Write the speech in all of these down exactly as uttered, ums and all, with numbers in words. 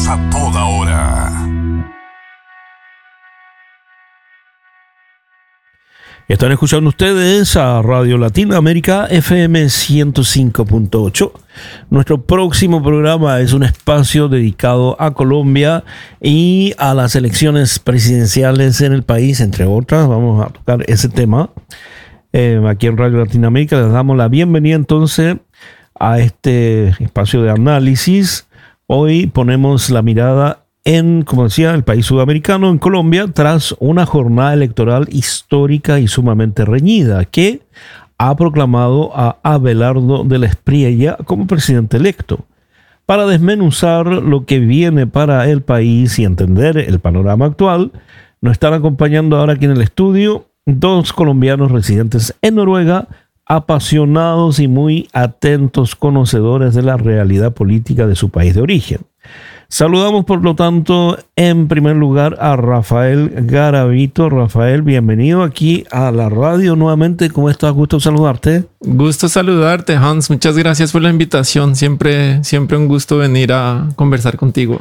a toda hora. Están escuchando ustedes a Radio Latinoamérica F M ciento cinco punto ocho. Nuestro próximo programa es un espacio dedicado a Colombia y a las elecciones presidenciales en el país, entre otras. Vamos a tocar ese tema eh, aquí en Radio Latinoamérica. Les damos la bienvenida entonces a este espacio de análisis. Hoy ponemos la mirada en, como decía, el país sudamericano, en Colombia, tras una jornada electoral histórica y sumamente reñida, que ha proclamado a Abelardo de la Espriella como presidente electo. Para desmenuzar lo que viene para el país y entender el panorama actual, nos están acompañando ahora aquí en el estudio dos colombianos residentes en Noruega, apasionados y muy atentos conocedores de la realidad política de su país de origen. Saludamos, por lo tanto, en primer lugar a Rafael Garavito. Rafael, bienvenido aquí a la radio nuevamente. ¿Cómo estás? Gusto saludarte. Gusto saludarte, Hans. Muchas gracias por la invitación. Siempre, siempre un gusto venir a conversar contigo.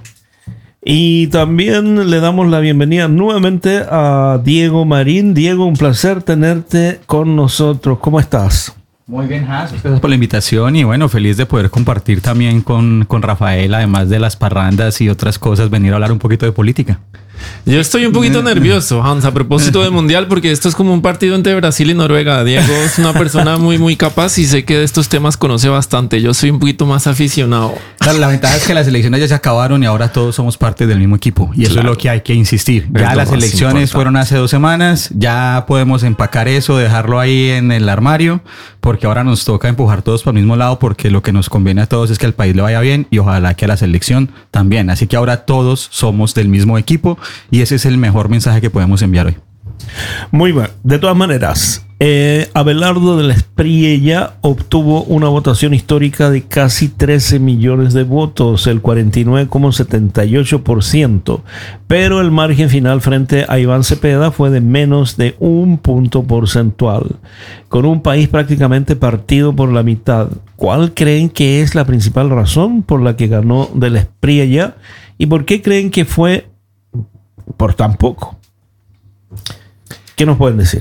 Y también le damos la bienvenida nuevamente a Diego Marín. Diego, un placer tenerte con nosotros. ¿Cómo estás? Muy bien, Hans. Gracias por la invitación y bueno, feliz de poder compartir también con, con Rafael, además de las parrandas y otras cosas, venir a hablar un poquito de política. Yo estoy un poquito nervioso, Hans, a propósito de Mundial, porque esto es como un partido entre Brasil y Noruega. Diego es una persona muy, muy capaz y sé que de estos temas conoce bastante. Yo soy un poquito más aficionado. Claro, la ventaja es que las elecciones ya se acabaron y ahora todos somos parte del mismo equipo. Y eso claro, es lo que hay que insistir. Ya las elecciones importante. fueron hace dos semanas. Ya podemos empacar eso, dejarlo ahí en el armario, porque ahora nos toca empujar todos para el mismo lado, porque lo que nos conviene a todos es que al país le vaya bien y ojalá que a la selección también. Así que ahora todos somos del mismo equipo y ese es el mejor mensaje que podemos enviar hoy. Muy bien. De todas maneras, eh, Abelardo de la Espriella obtuvo una votación histórica de casi trece millones de votos, el cuarenta y nueve coma setenta y ocho por ciento, pero el margen final frente a Iván Cepeda fue de menos de un punto porcentual. Con un país prácticamente partido por la mitad, ¿cuál creen que es la principal razón por la que ganó de la Espriella y por qué creen que fue por tan poco? ¿Qué nos pueden decir?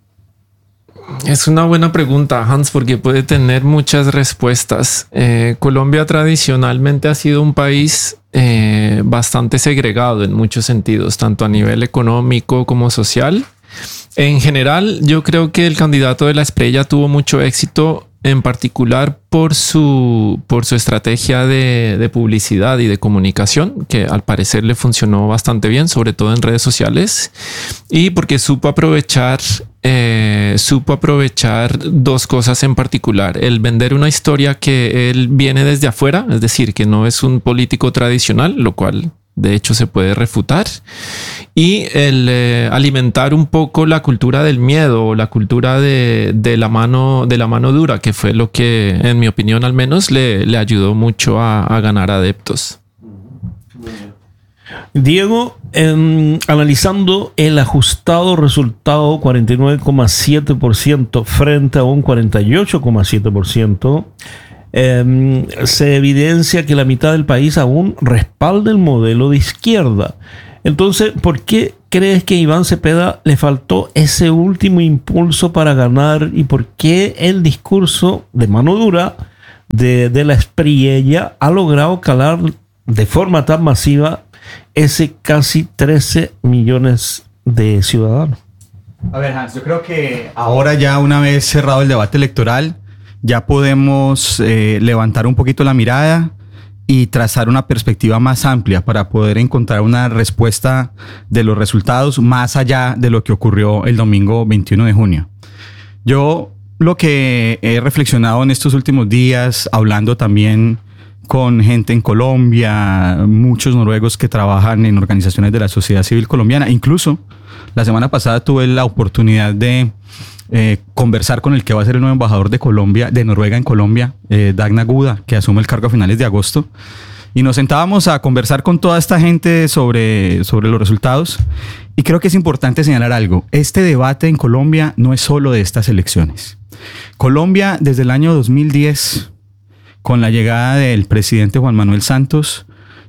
Es una buena pregunta, Hans, porque puede tener muchas respuestas. Eh, Colombia tradicionalmente ha sido un país eh, bastante segregado en muchos sentidos, tanto a nivel económico como social. En general, yo creo que el candidato de la Espriella tuvo mucho éxito, en particular por su, por su estrategia de, de publicidad y de comunicación, que al parecer le funcionó bastante bien, sobre todo en redes sociales, y porque supo aprovechar, eh, supo aprovechar dos cosas en particular: el vender una historia que él viene desde afuera, es decir, que no es un político tradicional, lo cual de hecho se puede refutar, y el eh, alimentar un poco la cultura del miedo o la cultura de, de la mano de la mano dura, que fue lo que, en mi opinión al menos, le, le ayudó mucho a, a ganar adeptos. Diego, eh, analizando el ajustado resultado cuarenta y nueve coma siete por ciento frente a un cuarenta y ocho coma siete por ciento, Eh, se evidencia que la mitad del país aún respalda el modelo de izquierda. Entonces, ¿por qué crees que a Iván Cepeda le faltó ese último impulso para ganar? ¿Y por qué el discurso de mano dura de, de la Espriella ha logrado calar de forma tan masiva ese casi trece millones de ciudadanos? A ver, Hans, yo creo que ahora ya, una vez cerrado el debate electoral, ya podemos eh, levantar un poquito la mirada y trazar una perspectiva más amplia para poder encontrar una respuesta de los resultados más allá de lo que ocurrió el domingo veintiuno de junio. Yo lo que he reflexionado en estos últimos días, hablando también con gente en Colombia, muchos noruegos que trabajan en organizaciones de la sociedad civil colombiana, incluso la semana pasada tuve la oportunidad de Eh, conversar con el que va a ser el nuevo embajador de Colombia, de Noruega en Colombia, eh, Dagna Guda, que asume el cargo a finales de agosto, y nos sentábamos a conversar con toda esta gente sobre, sobre los resultados. Y creo que es importante señalar algo: este debate en Colombia no es solo de estas elecciones. Colombia, desde el año dos mil diez, con la llegada del presidente Juan Manuel Santos,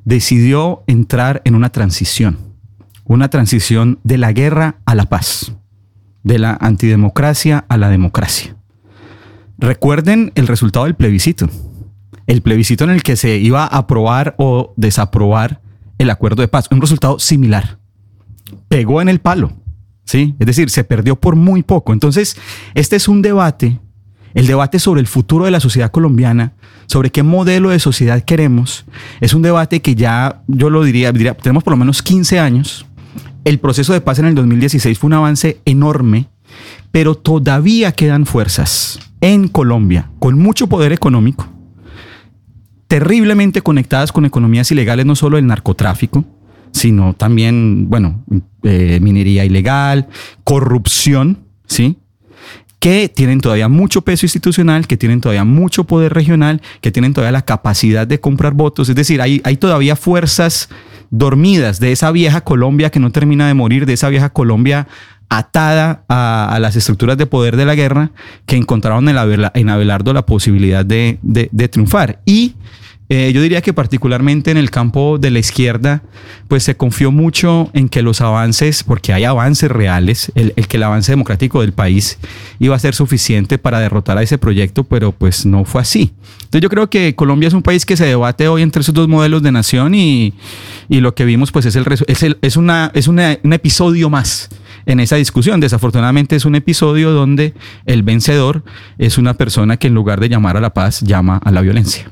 decidió entrar en una transición, una transición de la guerra a la paz, de la antidemocracia a la democracia. Recuerden el resultado del plebiscito, el plebiscito en el que se iba a aprobar o desaprobar el acuerdo de paz, un resultado similar. Pegó en el palo, ¿sí? Es decir, se perdió por muy poco. Entonces, este es un debate, el debate sobre el futuro de la sociedad colombiana, sobre qué modelo de sociedad queremos. Es un debate que ya, yo lo diría, diría, tenemos por lo menos quince años. El proceso de paz en el dos mil dieciséis fue un avance enorme, pero todavía quedan fuerzas en Colombia con mucho poder económico, terriblemente conectadas con economías ilegales, no solo el narcotráfico, sino también, bueno, eh, minería ilegal, corrupción, ¿sí? Que tienen todavía mucho peso institucional, que tienen todavía mucho poder regional, que tienen todavía la capacidad de comprar votos. Es decir, hay, hay todavía fuerzas dormidas de esa vieja Colombia que no termina de morir, de esa vieja Colombia atada a, a las estructuras de poder de la guerra, que encontraron en, la, en Abelardo la posibilidad de, de, de triunfar. Y Eh, yo diría que particularmente en el campo de la izquierda, pues se confió mucho en que los avances, porque hay avances reales, el, el que el avance democrático del país iba a ser suficiente para derrotar a ese proyecto, pero pues no fue así. Entonces yo creo que Colombia es un país que se debate hoy entre esos dos modelos de nación y, y lo que vimos pues es, el, es, el, es, una, es una, un episodio más en esa discusión. Desafortunadamente es un episodio donde el vencedor es una persona que en lugar de llamar a la paz, llama a la violencia.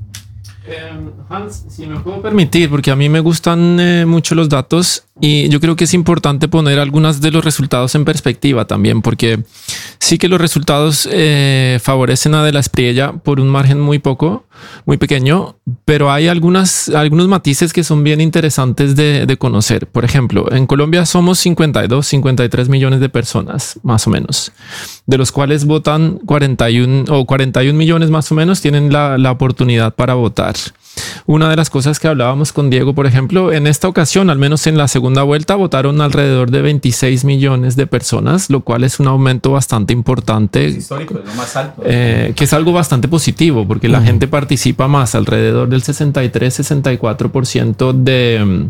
Hans, si me puedo permitir, porque a mí me gustan eh, mucho los datos y yo creo que es importante poner algunos de los resultados en perspectiva también, porque sí que los resultados eh, favorecen a De la Espriella por un margen muy poco, muy pequeño, pero hay algunas, algunos matices que son bien interesantes de, de conocer. Por ejemplo, en Colombia somos cincuenta y dos, cincuenta y tres millones de personas, más o menos, de los cuales votan cuarenta y uno o cuarenta y un millones más o menos tienen la, la oportunidad para votar. Una de las cosas que hablábamos con Diego, por ejemplo, en esta ocasión, al menos en la segunda vuelta, votaron alrededor de veintiséis millones de personas, lo cual es un aumento bastante importante. Es histórico, es lo más alto. Eh, que es algo bastante positivo porque uh-huh. la gente participa más, alrededor del sesenta y tres, sesenta y cuatro por ciento de,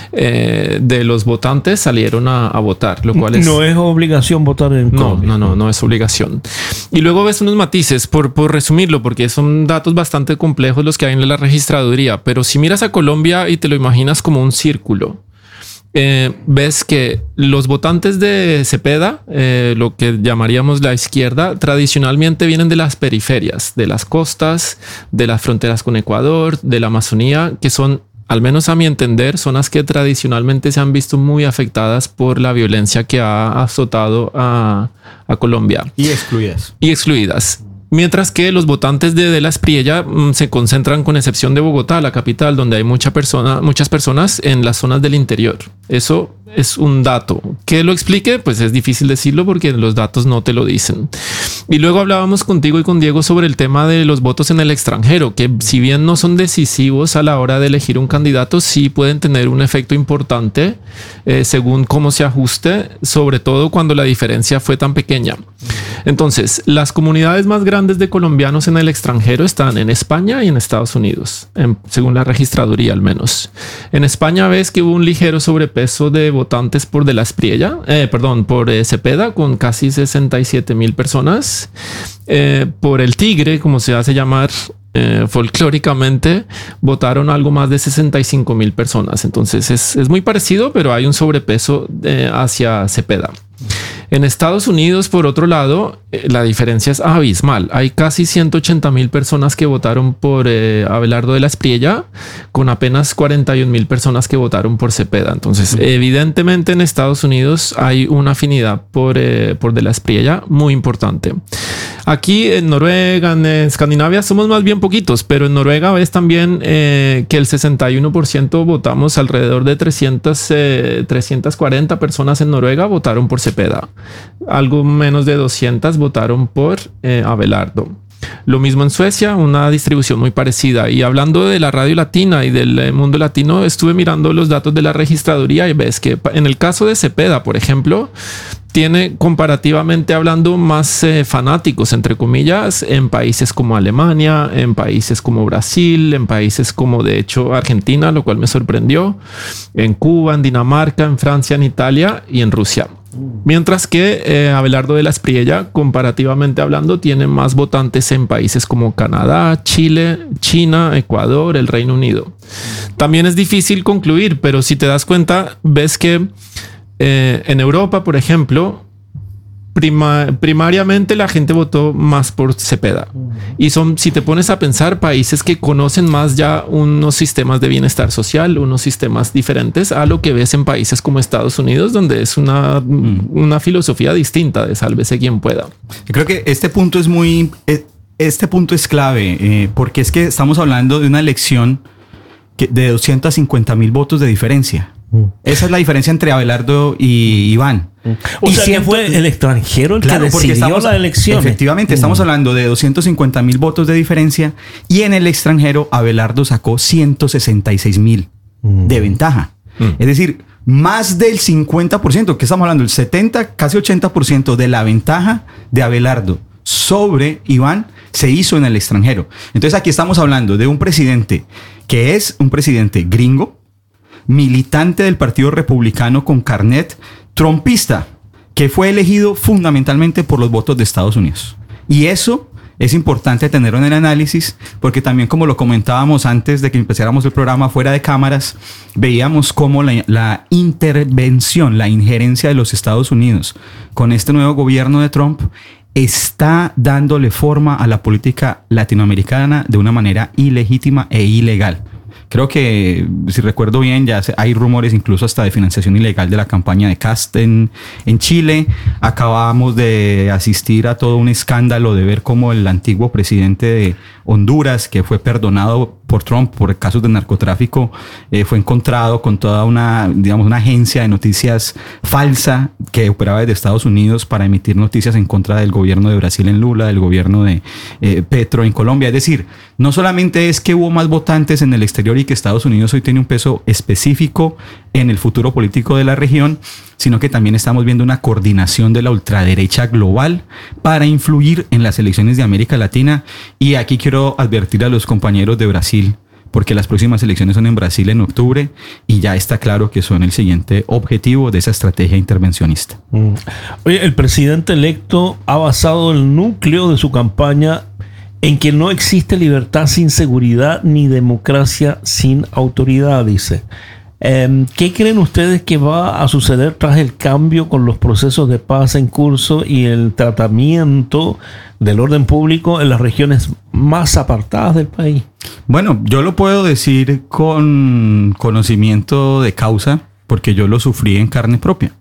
eh, de los votantes salieron a, a votar, lo cual es... No es obligación votar en Colombia. No, no, no, no es obligación. Y luego ves unos matices, por, por resumirlo, porque son datos bastante complejos los que hay en la registraduría, pero si miras a Colombia y te lo imaginas como un círculo, eh, ves que los votantes de Cepeda, eh, lo que llamaríamos la izquierda, tradicionalmente vienen de las periferias, de las costas, de las fronteras con Ecuador, de la Amazonía, que son, al menos a mi entender, zonas que tradicionalmente se han visto muy afectadas por la violencia que ha azotado a, a Colombia. Y excluidas. Y excluidas. Mientras que los votantes de De la Espriella mmm, se concentran, con excepción de Bogotá, la capital, donde hay mucha persona, muchas personas en las zonas del interior. Eso es un dato. ¿Que lo explique? Pues es difícil decirlo porque los datos no te lo dicen. Y luego hablábamos contigo y con Diego sobre el tema de los votos en el extranjero, que si bien no son decisivos a la hora de elegir un candidato, sí pueden tener un efecto importante eh, según cómo se ajuste, sobre todo cuando la diferencia fue tan pequeña. Entonces, las comunidades más grandes de colombianos en el extranjero están en España y en Estados Unidos, en, según la registraduría al menos. En España ves que hubo un ligero sobrepeso de votantes por De la Espriella, eh, perdón, por eh, Cepeda, con casi sesenta y siete mil personas. Eh, por el Tigre, como se hace llamar eh, folclóricamente, votaron algo más de sesenta y cinco mil personas. Entonces es, es muy parecido, pero hay un sobrepeso eh, hacia Cepeda. En Estados Unidos, por otro lado, eh, la diferencia es abismal. Hay casi ciento ochenta mil personas que votaron por eh, Abelardo De la Espriella, con apenas cuarenta y un mil personas que votaron por Cepeda. Entonces, uh-huh. evidentemente en Estados Unidos hay una afinidad por, eh, por De la Espriella muy importante. Aquí en Noruega, en Escandinavia, somos más bien poquitos, pero en Noruega ves también eh, que el sesenta y uno por ciento votamos, alrededor de trescientas, eh, trescientas cuarenta personas en Noruega votaron por Cepeda. Algo menos de doscientas votaron por eh, Abelardo. Lo mismo en Suecia, una distribución muy parecida. Y hablando de la radio latina y del mundo latino, estuve mirando los datos de la registraduría y ves que en el caso de Cepeda, por ejemplo, tiene comparativamente hablando más eh, fanáticos, entre comillas, en países como Alemania, en países como Brasil, en países como de hecho Argentina, lo cual me sorprendió, en Cuba, en Dinamarca, en Francia, en Italia y en Rusia. Mientras que eh, Abelardo de la Espriella, comparativamente hablando, tiene más votantes en países como Canadá, Chile, China, Ecuador, el Reino Unido. También es difícil concluir, pero si te das cuenta, ves que eh, en Europa, por ejemplo, prima, primariamente la gente votó más por Cepeda. Y son, si te pones a pensar, países que conocen más ya unos sistemas de bienestar social, unos sistemas diferentes a lo que ves en países como Estados Unidos, donde es una, mm. una filosofía distinta de sálvese quien pueda. Yo creo que este punto es muy, este punto es clave, eh, porque es que estamos hablando de una elección que, de doscientos cincuenta mil votos de diferencia. Esa es la diferencia entre Abelardo y Iván. O y sea, siento, que fue el extranjero el claro, que decidió estamos, la elección. Efectivamente, mm. estamos hablando de doscientos cincuenta mil votos de diferencia y en el extranjero Abelardo sacó ciento sesenta y seis mil mm. de ventaja. Mm. Es decir, más del cincuenta por ciento, que estamos hablando, el setenta, casi ochenta por ciento de la ventaja de Abelardo sobre Iván se hizo en el extranjero. Entonces aquí estamos hablando de un presidente que es un presidente gringo, militante del Partido Republicano con carnet, trumpista, que fue elegido fundamentalmente por los votos de Estados Unidos. Y eso es importante tenerlo en el análisis, porque también, como lo comentábamos antes de que empezáramos el programa fuera de cámaras, veíamos cómo la, la intervención, la injerencia de los Estados Unidos con este nuevo gobierno de Trump está dándole forma a la política latinoamericana de una manera ilegítima e ilegal. Creo que, si recuerdo bien, ya hay rumores incluso hasta de financiación ilegal de la campaña de Kast en, en Chile. Acabamos de asistir a todo un escándalo de ver cómo el antiguo presidente de Honduras, que fue perdonado por Trump por casos de narcotráfico, eh, fue encontrado con toda una, digamos, una agencia de noticias falsa que operaba desde Estados Unidos para emitir noticias en contra del gobierno de Brasil en Lula, del gobierno de eh, Petro en Colombia. Es decir, no solamente es que hubo más votantes en el exterior y que Estados Unidos hoy tiene un peso específico en el futuro político de la región, sino que también estamos viendo una coordinación de la ultraderecha global para influir en las elecciones de América Latina. Y aquí quiero advertir a los compañeros de Brasil, porque las próximas elecciones son en Brasil en octubre y ya está claro que son el siguiente objetivo de esa estrategia intervencionista. Mm. Oye, el presidente electo ha basado el núcleo de su campaña en que no existe libertad sin seguridad ni democracia sin autoridad, dice. ¿Qué creen ustedes que va a suceder tras el cambio con los procesos de paz en curso y el tratamiento del orden público en las regiones más apartadas del país? Bueno, yo lo puedo decir con conocimiento de causa, porque yo lo sufrí en carne propia.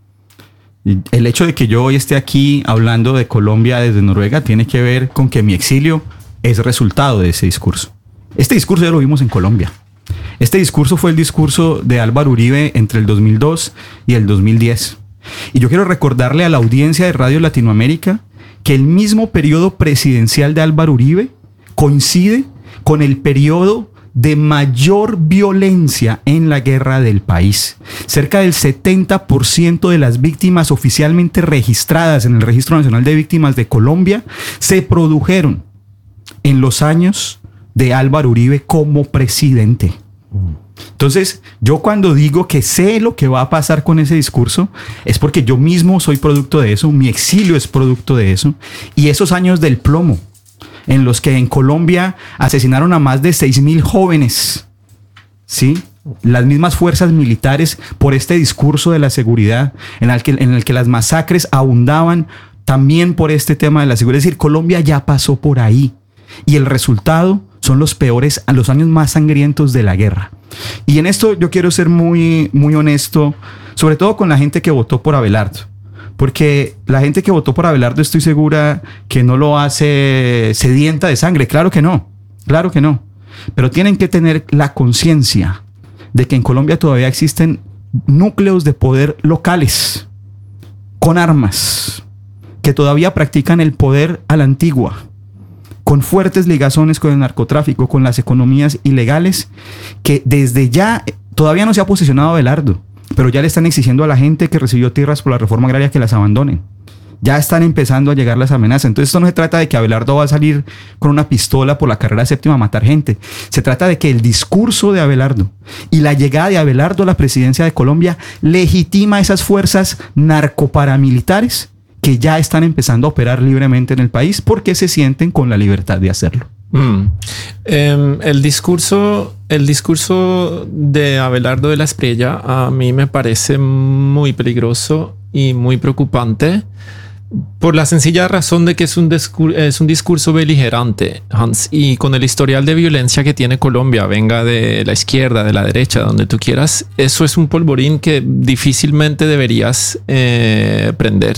El hecho de que yo hoy esté aquí hablando de Colombia desde Noruega tiene que ver con que mi exilio es resultado de ese discurso. Este discurso ya lo vimos en Colombia. Este discurso fue el discurso de Álvaro Uribe entre el dos mil dos y el dos mil diez. Y yo quiero recordarle a la audiencia de Radio Latinoamérica que el mismo periodo presidencial de Álvaro Uribe coincide con el periodo de mayor violencia en la guerra del país. Cerca del setenta por ciento de las víctimas oficialmente registradas en el Registro Nacional de Víctimas de Colombia se produjeron en los años de Álvaro Uribe como presidente. Entonces, yo cuando digo que sé lo que va a pasar con ese discurso, es porque yo mismo soy producto de eso, mi exilio es producto de eso, y esos años del plomo, en los que en Colombia asesinaron a más de seis mil jóvenes, ¿sí? Las mismas fuerzas militares por este discurso de la seguridad, en el que, en el que las masacres abundaban también por este tema de la seguridad. Es decir, Colombia ya pasó por ahí, y el resultado son los peores, los años más sangrientos de la guerra. Y en esto yo quiero ser muy, muy honesto, sobre todo con la gente que votó por Abelardo. Porque la gente que votó por Abelardo estoy segura que no lo hace sedienta de sangre. Claro que no, claro que no. Pero tienen que tener la conciencia de que en Colombia todavía existen núcleos de poder locales con armas que todavía practican el poder a la antigua. con fuertes ligazones con el narcotráfico, con las economías ilegales, que desde ya, todavía no se ha posicionado Abelardo, pero ya le están exigiendo a la gente que recibió tierras por la reforma agraria que las abandonen. Ya están empezando a llegar las amenazas. Entonces esto no se trata de que Abelardo va a salir con una pistola por la carrera séptima a matar gente. Se trata de que el discurso de Abelardo y la llegada de Abelardo a la presidencia de Colombia legitima esas fuerzas narcoparamilitares que ya están empezando a operar libremente en el país porque se sienten con la libertad de hacerlo. Mm. Eh, el discurso, el discurso de Abelardo de la Espriella a mí me parece muy peligroso y muy preocupante por la sencilla razón de que es un, discur- es un discurso beligerante, Hans, y con el historial de violencia que tiene Colombia, venga de la izquierda, de la derecha, donde tú quieras, eso es un polvorín que difícilmente deberías eh, prender.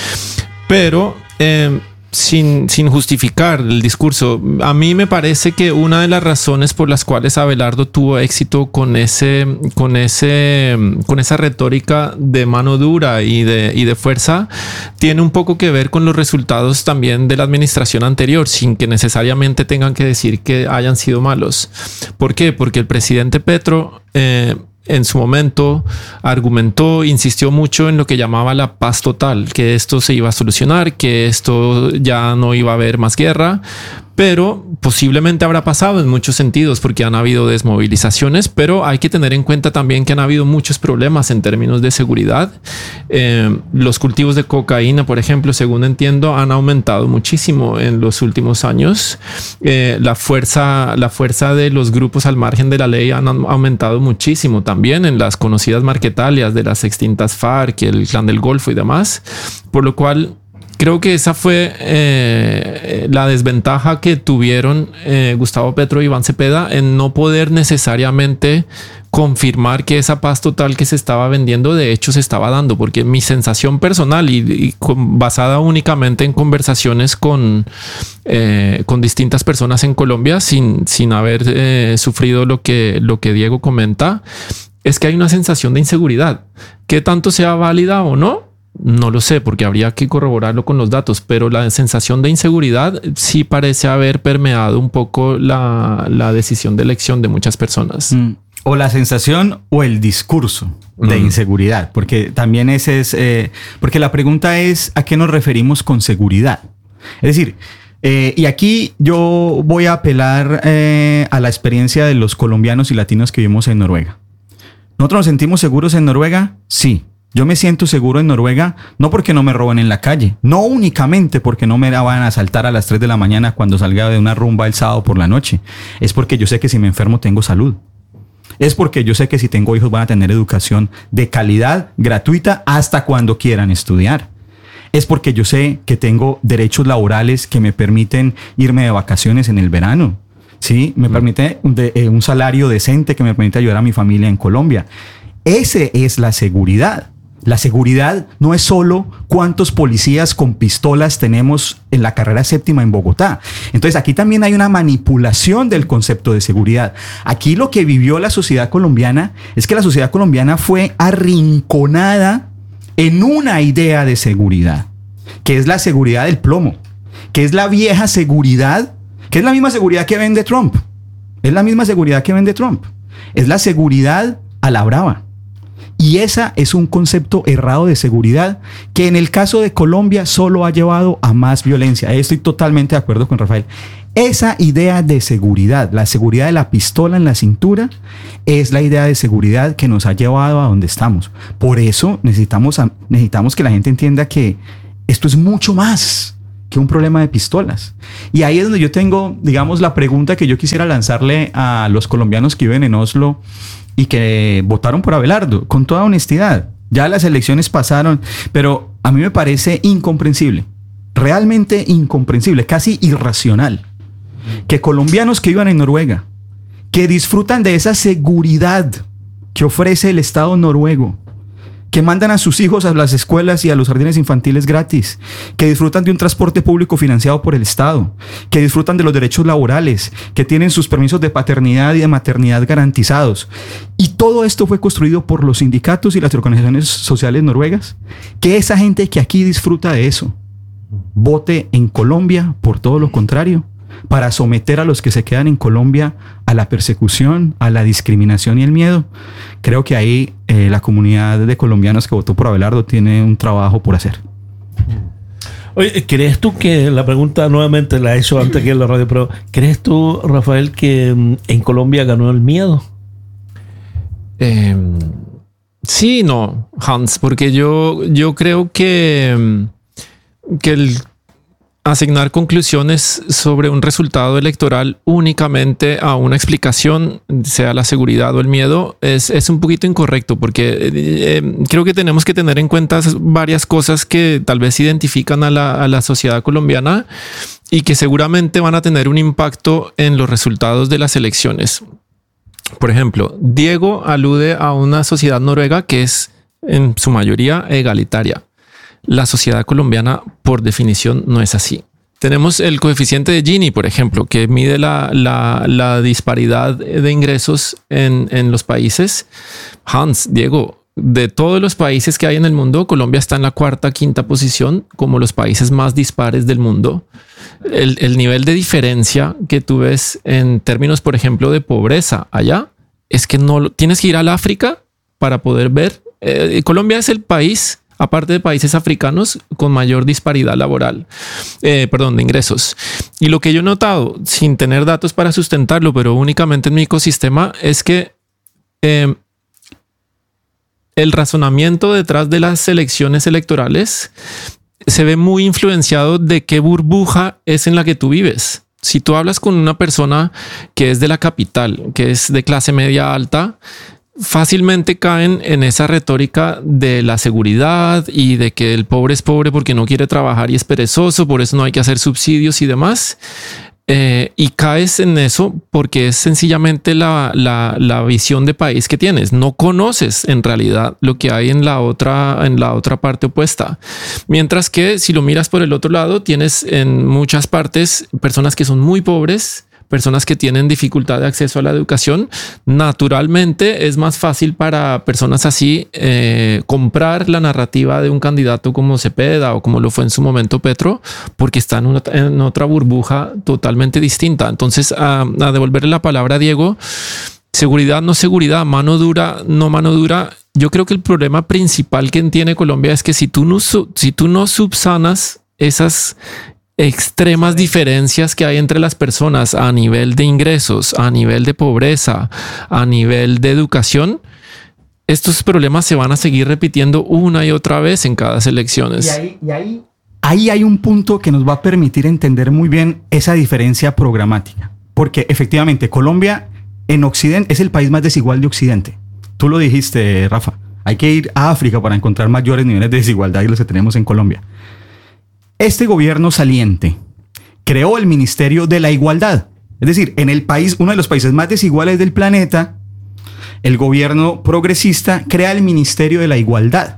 Pero eh, sin, sin justificar el discurso, a mí me parece que una de las razones por las cuales Abelardo tuvo éxito con ese, con ese, con esa retórica de mano dura y de, y de fuerza tiene un poco que ver con los resultados también de la administración anterior, sin que necesariamente tengan que decir que hayan sido malos. ¿Por qué? Porque el presidente Petro eh, en su momento argumentó, insistió mucho en lo que llamaba la paz total, que esto se iba a solucionar, que esto ya no iba a haber más guerra, pero posiblemente habrá pasado en muchos sentidos porque han habido desmovilizaciones, pero hay que tener en cuenta también que han habido muchos problemas en términos de seguridad. Eh, los cultivos de cocaína, por ejemplo, según entiendo, han aumentado muchísimo en los últimos años. Eh, la fuerza, la fuerza de los grupos al margen de la ley han aumentado muchísimo también en las conocidas marquetalias de las extintas FARC, el Clan del Golfo y demás, por lo cual creo que esa fue eh, la desventaja que tuvieron eh, Gustavo Petro y Iván Cepeda en no poder necesariamente confirmar que esa paz total que se estaba vendiendo de hecho se estaba dando, porque mi sensación personal y, y con, basada únicamente en conversaciones con, eh, con distintas personas en Colombia sin, sin haber eh, sufrido lo que, lo que Diego comenta, es que hay una sensación de inseguridad. ¿Qué tanto sea válida o no? No lo sé, porque habría que corroborarlo con los datos, pero la sensación de inseguridad sí parece haber permeado un poco la, la decisión de elección de muchas personas. Mm. O la sensación o el discurso de mm. inseguridad, porque también ese es, eh, porque la pregunta es ¿a qué nos referimos con seguridad? Es decir, eh, y aquí yo voy a apelar eh, a la experiencia de los colombianos y latinos que vivimos en Noruega. ¿Nosotros nos sentimos seguros en Noruega? Sí. Yo me siento seguro en Noruega, no porque no me roben en la calle, no únicamente porque no me van a asaltar a las tres de la mañana cuando salga de una rumba el sábado por la noche. Es porque yo sé que si me enfermo tengo salud. Es porque yo sé que si tengo hijos van a tener educación de calidad, gratuita, hasta cuando quieran estudiar. Es porque yo sé que tengo derechos laborales que me permiten irme de vacaciones en el verano. Sí, me mm. permite un, de, eh, un salario decente que me permite ayudar a mi familia en Colombia. Esa es la seguridad. La seguridad no es solo cuántos policías con pistolas tenemos en la carrera séptima en Bogotá. Entonces aquí también hay una manipulación del concepto de seguridad. Aquí lo que vivió la sociedad colombiana es que la sociedad colombiana fue arrinconada en una idea de seguridad, que es la seguridad del plomo, que es la vieja seguridad, que es la misma seguridad que vende Trump. Es la misma seguridad que vende Trump. Es la seguridad a la brava. Y esa es un concepto errado de seguridad que en el caso de Colombia solo ha llevado a más violencia. Estoy totalmente de acuerdo con Rafael. Esa idea de seguridad, la seguridad de la pistola en la cintura, es la idea de seguridad que nos ha llevado a donde estamos. Por eso necesitamos, necesitamos que la gente entienda que esto es mucho más que un problema de pistolas. Y ahí es donde yo tengo, digamos, la pregunta que yo quisiera lanzarle a los colombianos que viven en Oslo y que votaron por Abelardo, con toda honestidad. Ya las elecciones pasaron, pero a mí me parece incomprensible, realmente incomprensible, casi irracional, que colombianos que vivan en Noruega, que disfrutan de esa seguridad que ofrece el Estado noruego, que mandan a sus hijos a las escuelas y a los jardines infantiles gratis, que disfrutan de un transporte público financiado por el Estado, que disfrutan de los derechos laborales, que tienen sus permisos de paternidad y de maternidad garantizados. Y todo esto fue construido por los sindicatos y las organizaciones sociales noruegas. Que esa gente que aquí disfruta de eso vote en Colombia por todo lo contrario, para someter a los que se quedan en Colombia a la persecución, a la discriminación y el miedo. Creo que ahí eh, la comunidad de colombianos que votó por Abelardo tiene un trabajo por hacer. Oye, ¿crees tú que, la pregunta nuevamente la he hecho antes que en la radio, pero ¿crees tú, Rafael, que en Colombia ganó el miedo? Eh, sí, no, Hans, porque yo, yo creo que, que el asignar conclusiones sobre un resultado electoral únicamente a una explicación, sea la seguridad o el miedo, es, es un poquito incorrecto, porque eh, creo que tenemos que tener en cuenta varias cosas que tal vez identifican a la, a la sociedad colombiana y que seguramente van a tener un impacto en los resultados de las elecciones. Por ejemplo, Diego alude a una sociedad noruega que es en su mayoría egalitaria. La sociedad colombiana, por definición, no es así. Tenemos el coeficiente de Gini, por ejemplo, que mide la, la, la disparidad de ingresos en, en los países. Hans, Diego, de todos los países que hay en el mundo, Colombia está en la cuarta, quinta posición como los países más dispares del mundo. El, el nivel de diferencia que tú ves en términos, por ejemplo, de pobreza allá, es que no tienes que ir al África para poder ver. Eh, Colombia es el país, aparte de países africanos, con mayor disparidad laboral, eh, perdón, de ingresos. Y lo que yo he notado, sin tener datos para sustentarlo, pero únicamente en mi ecosistema, es que eh, el razonamiento detrás de las elecciones electorales se ve muy influenciado de qué burbuja es en la que tú vives. Si tú hablas con una persona que es de la capital, que es de clase media alta, fácilmente caen en esa retórica de la seguridad y de que el pobre es pobre porque no quiere trabajar y es perezoso, por eso no hay que hacer subsidios y demás. Eh, y caes en eso porque es sencillamente la, la, la visión de país que tienes. No conoces en realidad lo que hay en la otra, en la otra parte opuesta. Mientras que si lo miras por el otro lado, tienes en muchas partes personas que son muy pobres, personas que tienen dificultad de acceso a la educación. Naturalmente es más fácil para personas así eh, comprar la narrativa de un candidato como Cepeda o como lo fue en su momento Petro, porque está en, una, en otra burbuja totalmente distinta. Entonces, a, a devolverle la palabra a Diego, seguridad, no seguridad, mano dura, no mano dura. Yo creo que el problema principal que tiene Colombia es que si tú no, si tú no subsanas esas extremas diferencias que hay entre las personas a nivel de ingresos, a nivel de pobreza, a nivel de educación, estos problemas se van a seguir repitiendo una y otra vez en cada elecciones. Y ahí, y ahí, ahí hay un punto que nos va a permitir entender muy bien esa diferencia programática, porque efectivamente Colombia en Occidente es el país más desigual de Occidente. Tú lo dijiste, Rafa. Hay que ir a África para encontrar mayores niveles de desigualdad que los que tenemos en Colombia. Este gobierno saliente creó el Ministerio de la Igualdad. Es decir, en el país, uno de los países más desiguales del planeta, el gobierno progresista crea el Ministerio de la Igualdad.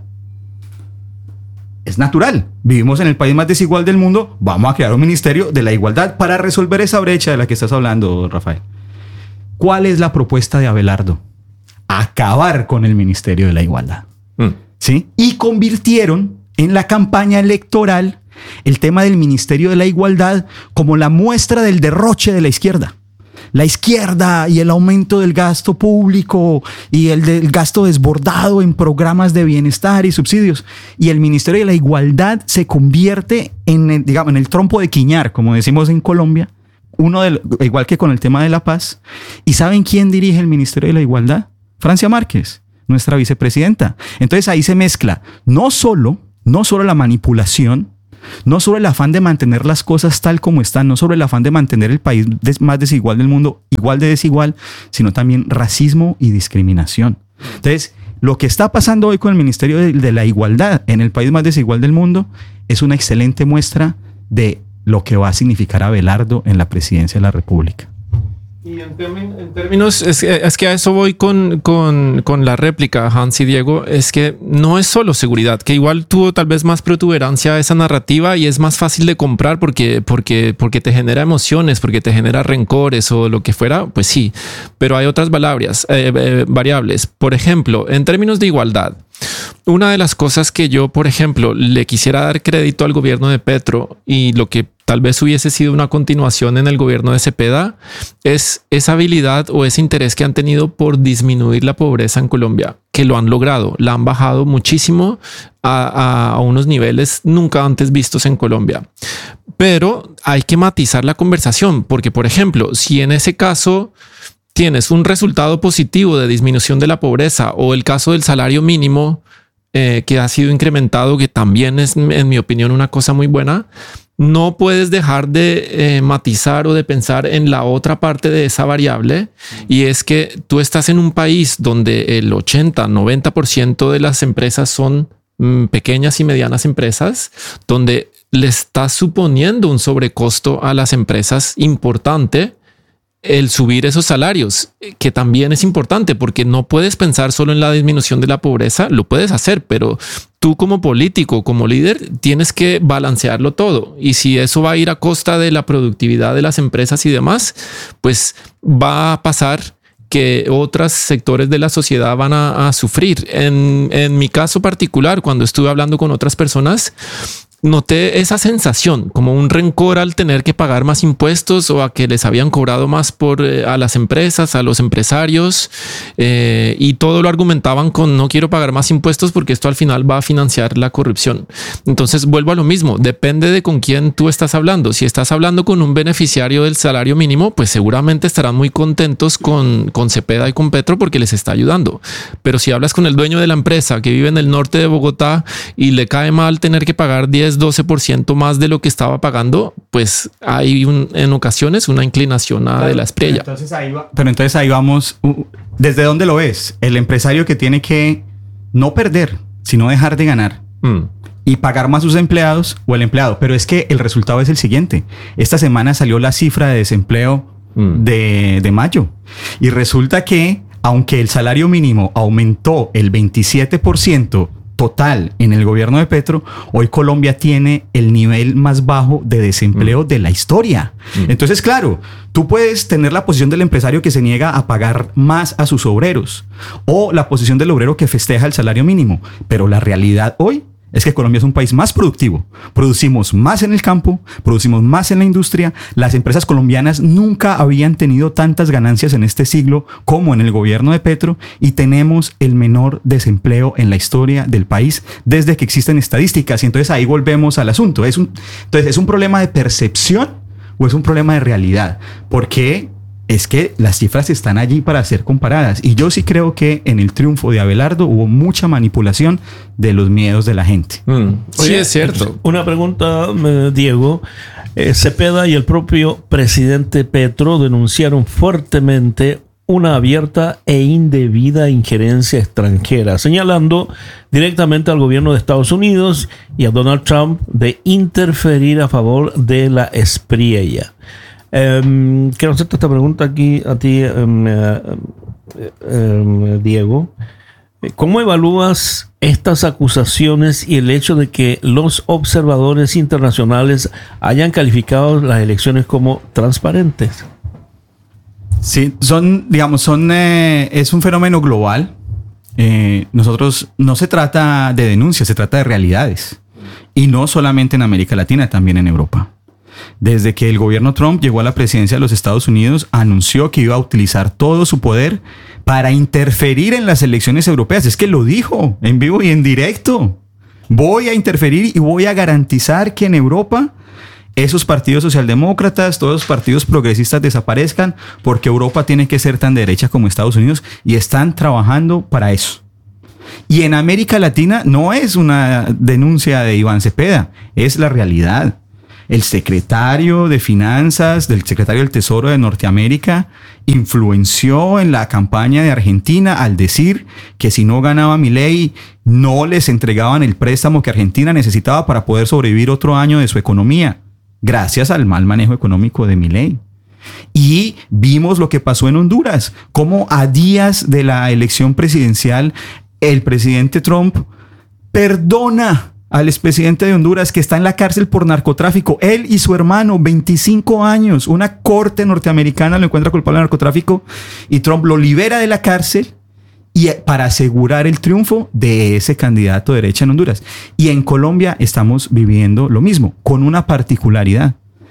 Es natural. Vivimos en el país más desigual del mundo. Vamos a crear un Ministerio de la Igualdad para resolver esa brecha de la que estás hablando, Rafael. ¿Cuál es la propuesta de Abelardo? Acabar con el Ministerio de la Igualdad. Mm. ¿Sí? Y convirtieron en la campaña electoral el tema del Ministerio de la Igualdad como la muestra del derroche de la izquierda. La izquierda y el aumento del gasto público y el del gasto desbordado en programas de bienestar y subsidios. Y el Ministerio de la Igualdad se convierte en el, digamos, en el trompo de quiñar, como decimos en Colombia, uno del, igual que con el tema de la paz. ¿Y saben quién dirige el Ministerio de la Igualdad? Francia Márquez, nuestra vicepresidenta. Entonces ahí se mezcla no solo, no solo la manipulación, no solo el afán de mantener las cosas tal como están, no solo el afán de mantener el país más desigual del mundo igual de desigual, sino también racismo y discriminación. Entonces, lo que está pasando hoy con el Ministerio de, de la Igualdad en el país más desigual del mundo es una excelente muestra de lo que va a significar Abelardo en la presidencia de la República. Y en, términ, en términos, es, es que a eso voy con, con, con la réplica, Hans y Diego, es que no es solo seguridad, que igual tuvo tal vez más protuberancia a esa narrativa y es más fácil de comprar porque, porque, porque te genera emociones, porque te genera rencores o lo que fuera, pues sí, pero hay otras variables, eh, eh, variables. Por ejemplo, en términos de igualdad, una de las cosas que yo, por ejemplo, le quisiera dar crédito al gobierno de Petro y lo que tal vez hubiese sido una continuación en el gobierno de Cepeda, es esa habilidad o ese interés que han tenido por disminuir la pobreza en Colombia, que lo han logrado, la han bajado muchísimo a, a, a unos niveles nunca antes vistos en Colombia. Pero hay que matizar la conversación, porque, por ejemplo, si en ese caso tienes un resultado positivo de disminución de la pobreza o el caso del salario mínimo eh, que ha sido incrementado, que también es, en mi opinión, una cosa muy buena, no puedes dejar de eh, matizar o de pensar en la otra parte de esa variable, y es que tú estás en un país donde el ochenta, noventa por ciento de las empresas son mm, pequeñas y medianas empresas, donde le estás suponiendo un sobrecosto a las empresas importante el subir esos salarios, que también es importante, porque no puedes pensar solo en la disminución de la pobreza. Lo puedes hacer, pero tú como político, como líder, tienes que balancearlo todo. Y si eso va a ir a costa de la productividad de las empresas y demás, pues va a pasar que otros sectores de la sociedad van a, a sufrir. En, en mi caso particular, cuando estuve hablando con otras personas, noté esa sensación, como un rencor al tener que pagar más impuestos o a que les habían cobrado más por eh, a las empresas, a los empresarios, eh, y todo lo argumentaban con no quiero pagar más impuestos porque esto al final va a financiar la corrupción. Entonces vuelvo a lo mismo, depende de con quién tú estás hablando. Si estás hablando con un beneficiario del salario mínimo, pues seguramente estarán muy contentos con, con Cepeda y con Petro porque les está ayudando. Pero si hablas con el dueño de la empresa que vive en el norte de Bogotá y le cae mal tener que pagar diez, doce por ciento más de lo que estaba pagando, pues hay un, en ocasiones una inclinación a claro, de la estrella. Pero entonces, ahí va, pero entonces ahí vamos. ¿Desde dónde lo ves? El empresario que tiene que no perder, sino dejar de ganar mm. y pagar más a sus empleados, o el empleado. Pero es que el resultado es el siguiente. Esta semana salió la cifra de desempleo mm. de, de mayo, y resulta que aunque el salario mínimo aumentó el veintisiete por ciento total en el gobierno de Petro, hoy Colombia tiene el nivel más bajo de desempleo mm. de la historia. Mm. Entonces, claro, tú puedes tener la posición del empresario que se niega a pagar más a sus obreros, o la posición del obrero que festeja el salario mínimo, pero la realidad hoy es que Colombia es un país más productivo. Producimos más en el campo, producimos más en la industria. Las empresas colombianas nunca habían tenido tantas ganancias en este siglo como en el gobierno de Petro, y tenemos el menor desempleo en la historia del país desde que existen estadísticas. Y entonces ahí volvemos al asunto. ¿Es un, entonces, ¿es un problema de percepción o es un problema de realidad? Porque es que las cifras están allí para ser comparadas. Y yo sí creo que en el triunfo de Abelardo hubo mucha manipulación de los miedos de la gente. Mm. Sí, es cierto. Una pregunta, Diego. Eh, Cepeda y el propio presidente Petro denunciaron fuertemente una abierta e indebida injerencia extranjera, señalando directamente al gobierno de Estados Unidos y a Donald Trump de interferir a favor de la espriella. Um, quiero hacerte esta pregunta aquí a ti, um, uh, um, Diego. ¿Cómo evalúas estas acusaciones y el hecho de que los observadores internacionales hayan calificado las elecciones como transparentes? Sí, son, digamos, son, eh, es un fenómeno global. Eh, nosotros, no se trata de denuncias, se trata de realidades. Y no solamente en América Latina, también en Europa. Desde que el gobierno Trump llegó a la presidencia de los Estados Unidos, anunció que iba a utilizar todo su poder para interferir en las elecciones europeas. Es que lo dijo en vivo y en directo. Voy a interferir y voy a garantizar que en Europa esos partidos socialdemócratas, todos los partidos progresistas desaparezcan, porque Europa tiene que ser tan derecha como Estados Unidos, y están trabajando para eso. Y en América Latina no es una denuncia de Iván Cepeda, es la realidad. El secretario de Finanzas, del secretario del Tesoro de Norteamérica, influenció en la campaña de Argentina al decir que si no ganaba Milei, no les entregaban el préstamo que Argentina necesitaba para poder sobrevivir otro año de su economía, gracias al mal manejo económico de Milei. Y vimos lo que pasó en Honduras, cómo a días de la elección presidencial, el presidente Trump perdona al expresidente de Honduras, que está en la cárcel por narcotráfico. Él y su hermano, veinticinco años. Una corte norteamericana lo encuentra culpable de narcotráfico y Trump lo libera de la cárcel, y para asegurar el triunfo de ese candidato de derecha en Honduras. Y en Colombia estamos viviendo lo mismo, con una particularidad.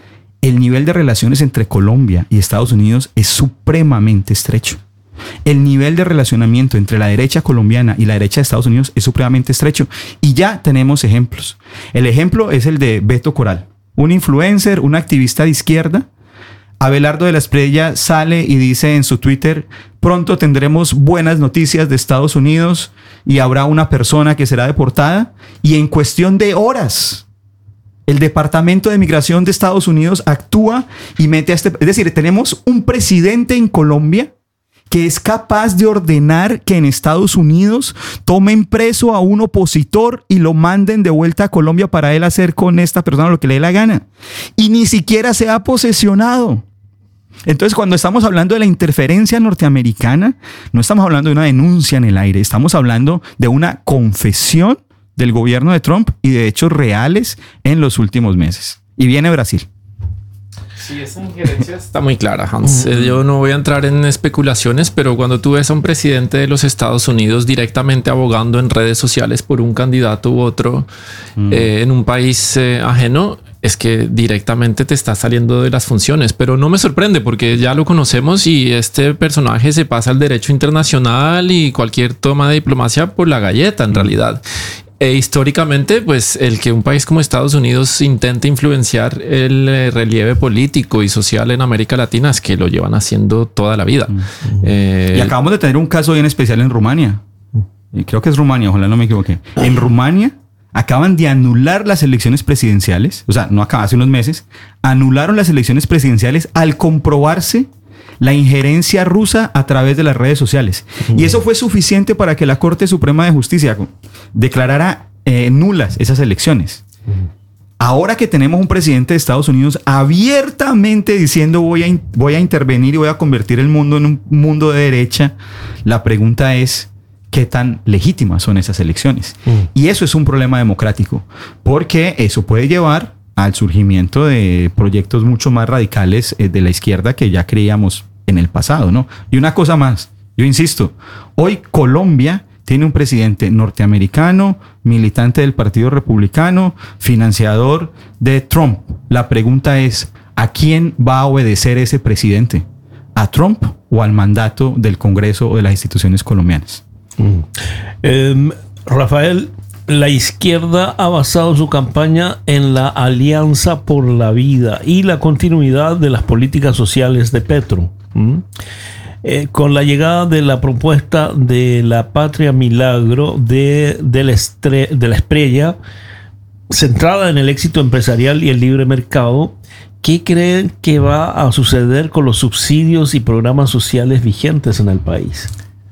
el nivel de relaciones entre Colombia y Estados Unidos es supremamente estrecho. El nivel de relacionamiento entre la derecha colombiana y la derecha de Estados Unidos es supremamente estrecho. Y ya tenemos ejemplos. El ejemplo es el de Beto Coral, un influencer, un activista de izquierda. Abelardo de la Espriella sale y dice en su Twitter: pronto tendremos buenas noticias de Estados Unidos y habrá una persona que será deportada. Y en cuestión de horas, el Departamento de Migración de Estados Unidos actúa y mete a este... Es decir, tenemos un presidente en Colombia que es capaz de ordenar que en Estados Unidos tomen preso a un opositor y lo manden de vuelta a Colombia para él hacer con esta persona lo que le dé la gana. Y ni siquiera se ha posesionado. Entonces, cuando estamos hablando de la interferencia norteamericana, no estamos hablando de una denuncia en el aire, estamos hablando de una confesión del gobierno de Trump y de hechos reales en los últimos meses. Y viene Brasil. Sí, esa injerencia está muy clara, Hans. Uh-huh. Yo no voy a entrar en especulaciones, pero cuando tú ves a un presidente de los Estados Unidos directamente abogando en redes sociales por un candidato u otro uh-huh. eh, en un país eh, ajeno, es que directamente te está saliendo de las funciones. Pero no me sorprende porque ya lo conocemos y este personaje se pasa al derecho internacional y cualquier toma de diplomacia por la galleta en uh-huh. realidad. E históricamente, pues el que un país como Estados Unidos intente influenciar el eh, relieve político y social en América Latina es que lo llevan haciendo toda la vida. Uh-huh. eh, y acabamos de tener un caso bien especial en Rumania. Y creo que es Rumania, ojalá no me equivoqué. En Rumania acaban de anular las elecciones presidenciales. O sea, no acaba, hace unos meses. Anularon las elecciones presidenciales al comprobarse la injerencia rusa a través de las redes sociales. Uh-huh. Y eso fue suficiente para que la Corte Suprema de Justicia declarara eh, nulas esas elecciones. Uh-huh. Ahora que tenemos un presidente de Estados Unidos abiertamente diciendo voy a, in- voy a intervenir y voy a convertir el mundo en un mundo de derecha, la pregunta es qué tan legítimas son esas elecciones. Uh-huh. Y eso es un problema democrático, porque eso puede llevar al surgimiento de proyectos mucho más radicales eh, de la izquierda que ya creíamos en el pasado, ¿no? Y una cosa más, yo insisto, hoy Colombia tiene un presidente norteamericano, militante del Partido Republicano, financiador de Trump. La pregunta es, ¿a quién va a obedecer ese presidente? ¿A Trump o al mandato del Congreso o de las instituciones colombianas? Mm. Eh, Rafael, la izquierda ha basado su campaña en la Alianza por la Vida y la continuidad de las políticas sociales de Petro. ¿Mm? Eh, con la llegada de la propuesta de la Patria Milagro de, de, la, estre, de la Espriella, centrada en el éxito empresarial y el libre mercado, ¿qué creen que va a suceder con los subsidios y programas sociales vigentes en el país?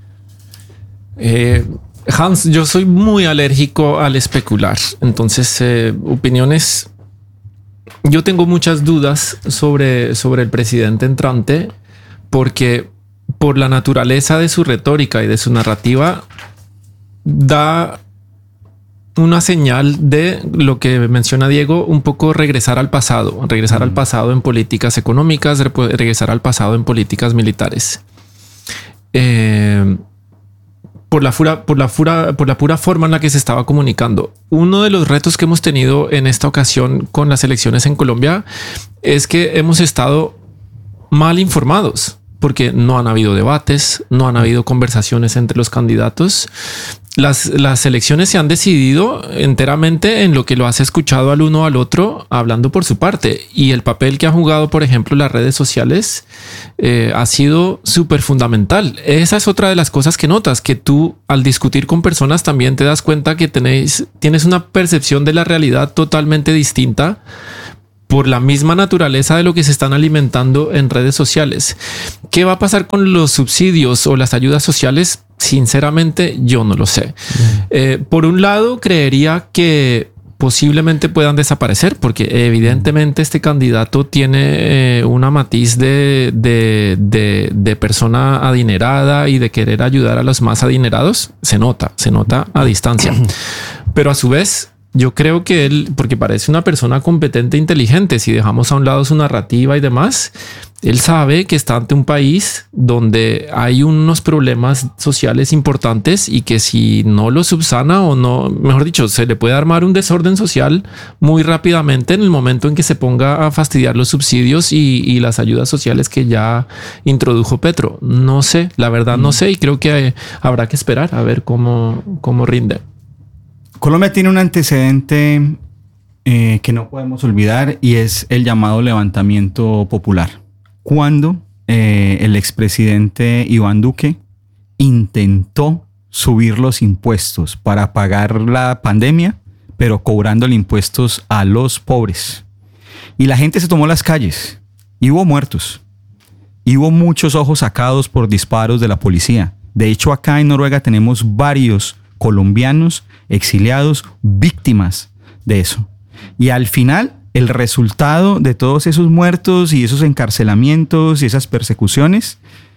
Eh... Hans, yo soy muy alérgico al especular. Entonces, eh, opiniones. Yo tengo muchas dudas sobre, sobre el presidente entrante, porque por la naturaleza de su retórica y de su narrativa, da una señal de lo que menciona Diego, un poco regresar al pasado, regresar mm. al pasado en políticas económicas, regresar al pasado en políticas militares. Eh, Por la, pura, por, la pura, por la pura forma en la que se estaba comunicando. Uno de los retos que hemos tenido en esta ocasión con las elecciones en Colombia es que hemos estado mal informados, porque no han habido debates, no han habido conversaciones entre los candidatos. Las, las elecciones se han decidido enteramente en lo que lo has escuchado al uno al otro hablando por su parte, y el papel que ha jugado, por ejemplo, las redes sociales eh, ha sido súper fundamental. Esa es otra de las cosas que notas, que tú al discutir con personas también te das cuenta que tenéis, tienes una percepción de la realidad totalmente distinta por la misma naturaleza de lo que se están alimentando en redes sociales. ¿Qué va a pasar con los subsidios o las ayudas sociales? Sinceramente, yo no lo sé. Mm. Eh, por un lado, creería que posiblemente puedan desaparecer, porque evidentemente este candidato tiene eh, una matiz de, de, de, de persona adinerada y de querer ayudar a los más adinerados. Se nota, se nota a distancia. Pero a su vez, yo creo que él, porque parece una persona competente e inteligente, si dejamos a un lado su narrativa y demás, Él sabe que está ante un país donde hay unos problemas sociales importantes y que si no lo subsana o no, mejor dicho, se le puede armar un desorden social muy rápidamente en el momento en que se ponga a fastidiar los subsidios y, y las ayudas sociales que ya introdujo Petro. No sé, la verdad no sé, y creo que habrá que esperar a ver cómo, cómo rinde. Colombia tiene un antecedente eh, que no podemos olvidar y es el llamado levantamiento popular. Cuando eh, el expresidente Iván Duque intentó subir los impuestos para pagar la pandemia, pero cobrándole impuestos a los pobres. Y la gente se tomó las calles y hubo muertos. Y hubo muchos ojos sacados por disparos de la policía. De hecho, acá en Noruega tenemos varios colombianos exiliados víctimas de eso. Y al final, el resultado de todos esos muertos y esos encarcelamientos y esas persecuciones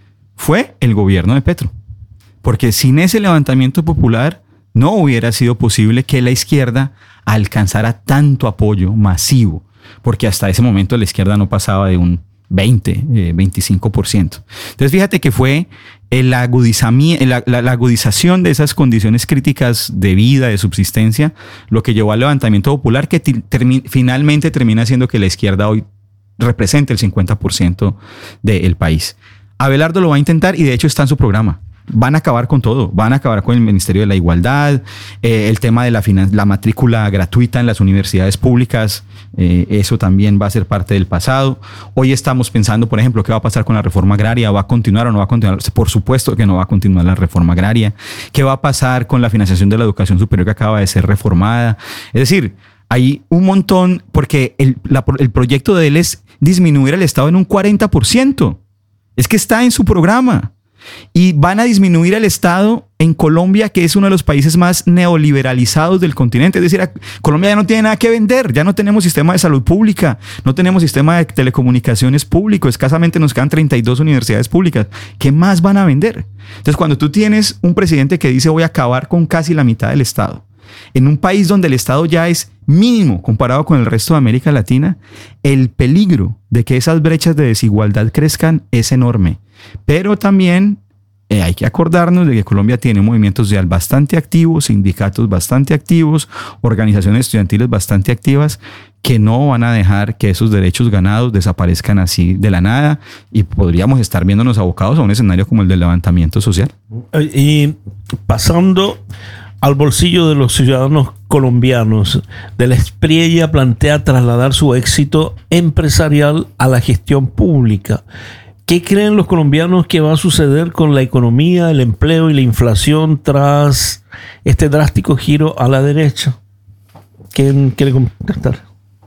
fue el gobierno de Petro. Porque sin ese levantamiento popular no hubiera sido posible que la izquierda alcanzara tanto apoyo masivo, porque hasta ese momento la izquierda no pasaba de un veinte, veinticinco por ciento. Entonces fíjate que fue el agudizamiento, la, la, la agudización de esas condiciones críticas de vida, de subsistencia, lo que llevó al levantamiento popular que termi- finalmente termina haciendo que la izquierda hoy represente el cincuenta por ciento del país. Abelardo lo va a intentar y de hecho está en su programa. Van a acabar con todo, van a acabar con el Ministerio de la Igualdad, eh, el tema de la, finan- la matrícula gratuita en las universidades públicas, eh, eso también va a ser parte del pasado. Hoy estamos pensando, por ejemplo, qué va a pasar con la reforma agraria, ¿va a continuar o no va a continuar? Por supuesto que no va a continuar la reforma agraria. ¿Qué va a pasar con la financiación de la educación superior que acaba de ser reformada? Es decir, hay un montón, porque el, la, el proyecto de él es disminuir el Estado en un cuarenta por ciento. Es que está en su programa. Y van a disminuir el Estado en Colombia, que es uno de los países más neoliberalizados del continente. Es decir, Colombia ya no tiene nada que vender, ya no tenemos sistema de salud pública, no tenemos sistema de telecomunicaciones público, escasamente nos quedan treinta y dos universidades públicas. ¿Qué más van a vender? Entonces, cuando tú tienes un presidente que dice voy a acabar con casi la mitad del Estado, en un país donde el Estado ya es mínimo comparado con el resto de América Latina, el peligro de que esas brechas de desigualdad crezcan es enorme. Pero también eh, hay que acordarnos de que Colombia tiene movimientos sociales bastante activos, sindicatos bastante activos, organizaciones estudiantiles bastante activas, que no van a dejar que esos derechos ganados desaparezcan así de la nada, y podríamos estar viéndonos abocados a un escenario como el del levantamiento social. Y pasando al bolsillo de los ciudadanos colombianos, de la Espriella plantea trasladar su éxito empresarial a la gestión pública. ¿Qué creen los colombianos que va a suceder con la economía, el empleo y la inflación tras este drástico giro a la derecha? ¿Quién quiere contestar?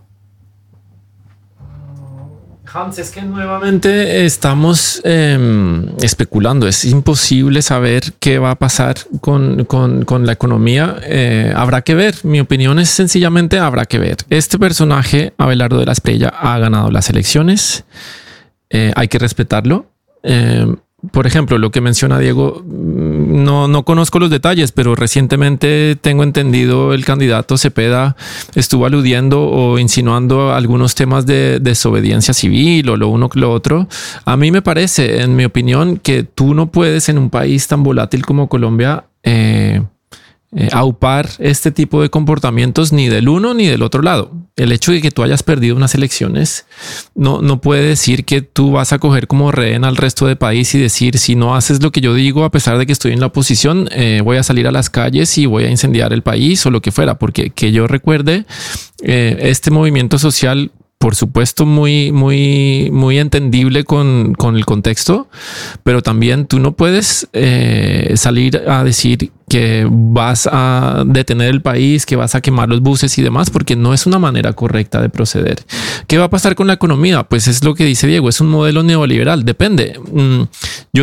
Hans, es que nuevamente estamos eh, especulando. Es imposible saber qué va a pasar con, con, con la economía. Eh, habrá que ver. Mi opinión es sencillamente habrá que ver. Este personaje, Abelardo de la Espriella, ha ganado las elecciones. Eh, hay que respetarlo. Eh, por ejemplo, lo que menciona Diego, no, no conozco los detalles, pero recientemente tengo entendido el candidato Cepeda estuvo aludiendo o insinuando algunos temas de desobediencia civil o lo uno que lo otro. A mí me parece, en mi opinión, que tú no puedes en un país tan volátil como Colombia eh, Eh, aupar este tipo de comportamientos ni del uno ni del otro lado. El hecho de que tú hayas perdido unas elecciones no, no puede decir que tú vas a coger como rehén al resto del país y decir, si no haces lo que yo digo, a pesar de que estoy en la oposición, eh, voy a salir a las calles y voy a incendiar el país o lo que fuera. Porque que yo recuerde, eh, este movimiento social, por supuesto, muy, muy, muy entendible con, con el contexto, pero también tú no puedes eh, salir a decir que vas a detener el país, que vas a quemar los buses y demás, porque no es una manera correcta de proceder. ¿Qué va a pasar con la economía? Pues es lo que dice Diego, es un modelo neoliberal, depende. Mm, yo